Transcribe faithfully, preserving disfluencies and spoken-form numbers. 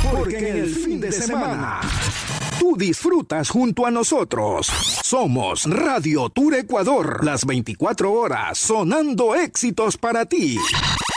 porque en el fin de semana tú disfrutas junto a nosotros. Somos Radio Tour Ecuador, las veinticuatro horas sonando éxitos para ti.